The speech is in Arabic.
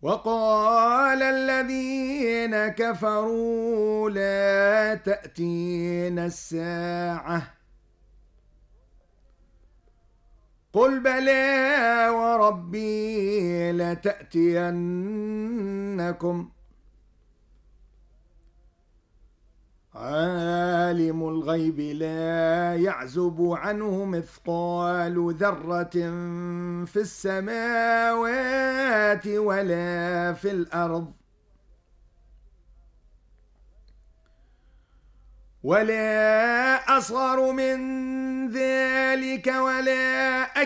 وقال الذين كفروا لا تأتينا الساعة قل بلى وربي لتأتينكم عالم الغيب لا يعزب عنه مثقال ذرة في السماوات ولا في الأرض ولا أصغر من ذلك ولا